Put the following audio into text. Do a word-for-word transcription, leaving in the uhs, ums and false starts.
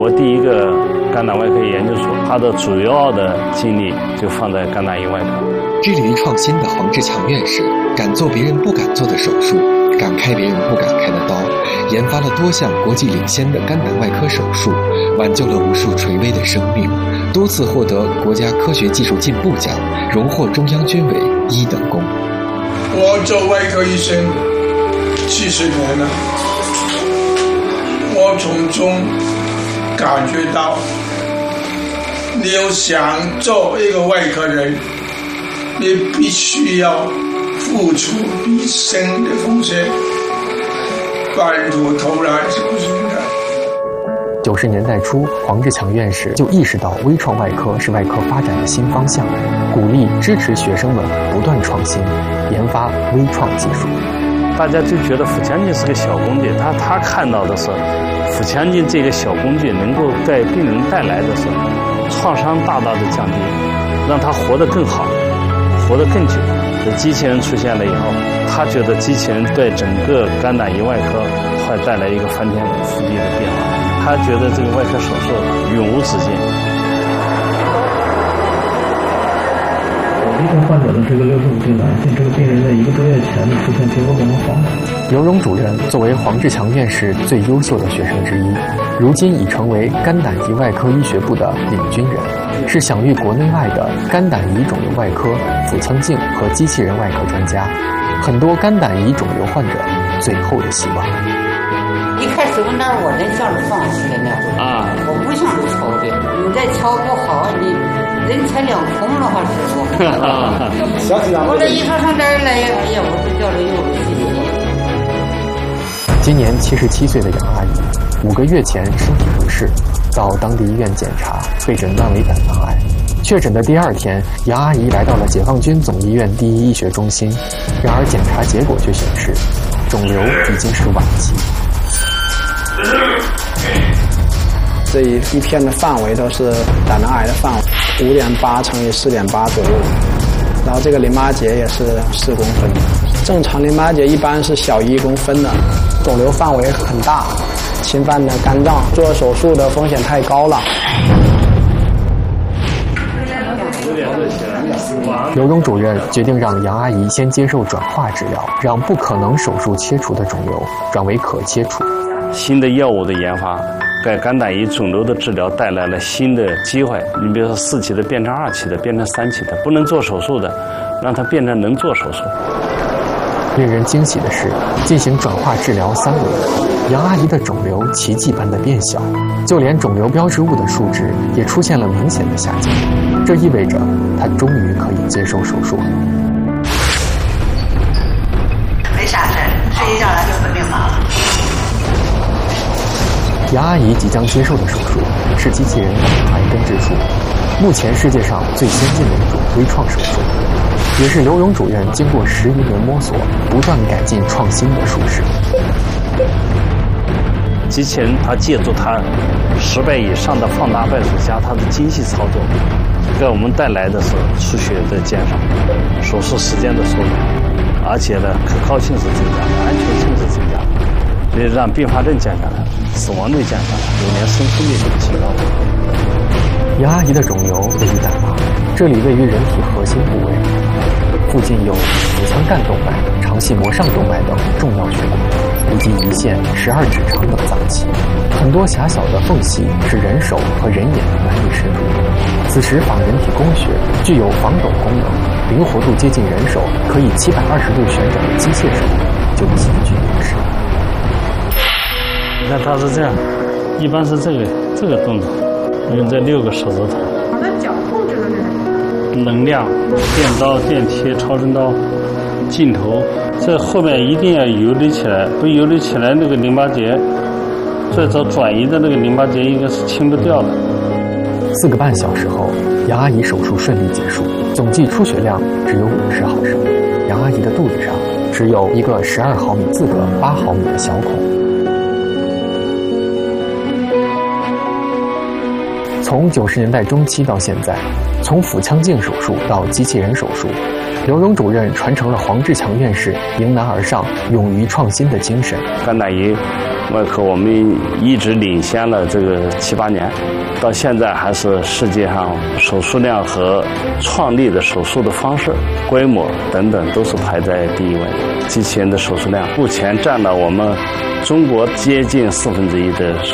我第一个肝胆外科研究所，它的主要的精力就放在肝胆胰外科。 致力于创新的黄志强院士，敢做别人不敢做的手术，敢开别人不敢开的刀，研发了多项国际领先的肝胆外科手术，挽救了无数垂危的生命，多次获得国家科学技术进步奖，荣获中央军委一等功。 我做外科医生七十年了，我从中感觉到，你要想做一个外科人，你必须要付出毕生的奉献，半途投篮是不行的。 九十年代初，黄志强院士就意识到微创外科是外科发展的新方向，鼓励支持学生们不断创新，研发微创技术。 大家就觉得腹腔镜是个小工具，他他看到的是腹腔镜这个小工具能够给病人带来的是创伤大大的降低，让他活得更好，活得更久。这机器人出现了以后，他觉得机器人对整个肝胆胰外科会带来一个翻天覆地的变化。他觉得这个外科手术永无止境。 这个患者的这个六十五岁男性，这个病人在一个多月前出现结构功能黄疸。 刘荣主任作为黄志强院士最优秀的学生之一，如今已成为肝胆胰外科医学部的领军人，是享誉国内外的肝胆胰肿瘤外科、腹腔镜和机器人外科专家，很多肝胆胰肿瘤患者最后的希望。 一开始我那我真想着放弃的那会儿啊，我不想着瞧的，你再瞧不好，你人财两空了哈，师傅。我这一说上这儿来，哎呀，我是叫着有信心。 今年七十七岁的杨阿姨，五个月前身体不适，到当地医院检查，被诊断为胆囊癌。确诊的第二天，杨阿姨来到了解放军总医院第一医学中心，然而检查结果却显示，肿瘤已经是晚期。 这一一片的范围都是胆囊癌的范围，五点八乘以四点八左右，然后这个淋巴结也是四公分，正常淋巴结一般是小一公分的，肿瘤范围很大，侵犯的肝脏，做手术的风险太高了。 刘荣主任决定让杨阿姨先接受转化治疗，让不可能手术切除的肿瘤转为可切除。 新的药物的研发给肝胆胰肿瘤的治疗带来了新的机会。你比如说四期的变成二期的，变成三期的，不能做手术的，让它变成能做手术。 令人惊喜的是，进行转化治疗三个月，杨阿姨的肿瘤奇迹般的变小，就连肿瘤标志物的数值也出现了明显的下降。这意味着她终于可以接受手术了。 没啥事儿，睡一觉咱就回病房了。 杨阿姨即将接受的手术是机器人胆囊癌根治术，目前世界上最先进的一种微创手术，也是刘荣主任经过十余年摸索，不断改进创新的术式。 机器人它借助它十倍以上的放大倍数加它的精细操作，给我们带来的是出血的减少，手术时间的缩短，而且呢可靠性是增加的，安全性是增加的。所以让并发症降下来，死亡率降下来，五年生存率就提高了。 杨阿姨的肿瘤位于胆囊，这里位于人体核心部位，附近有腹腔干动脉、肠系膜上动脉等重要血管，以及胰腺、十二指肠等脏器。很多狭小的缝隙使人手和人眼难以深入。此时仿人体工学具有防抖功能，灵活度接近人手，可以七百二十度旋转的机械手就极具优势。 你看它是这样，一般是这个这个动作，用这六个手指头。 我的脚控制了这个。 能量、电刀、电梯、超声刀、镜头，这后面一定要游离起来，不游离起来，那个淋巴结最早转移的那个淋巴结应该是清不掉的。 四个半小时后，杨阿姨手术顺利结束，总计出血量只有五十毫升。杨阿姨的肚子上只有一个十二毫米自个八毫米的小孔。从九十年代中期到现在，从腹腔镜手术到机器人手术，刘荣主任传承了黄志强院士迎难而上、勇于创新的精神。 肝胆胰外科我们一直领先了这个七八年，到现在还是世界上手术量和创立的手术的方式、规模等等都是排在第一位。机器人的手术量目前占了我们中国接近四分之一的